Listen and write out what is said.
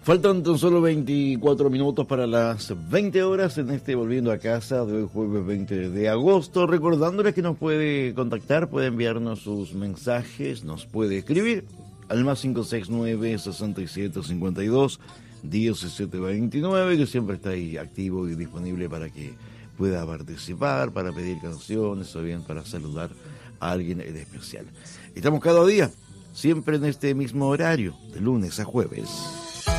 Faltan tan solo 24 minutos para las 20 horas en este Volviendo a Casa de hoy jueves 20 de agosto. Recordándoles que nos puede contactar, puede enviarnos sus mensajes, nos puede escribir al más 569-6752-1729, que siempre está ahí activo y disponible para que pueda participar, para pedir canciones o bien para saludar a alguien en especial. Estamos cada día, siempre en este mismo horario, de lunes a jueves.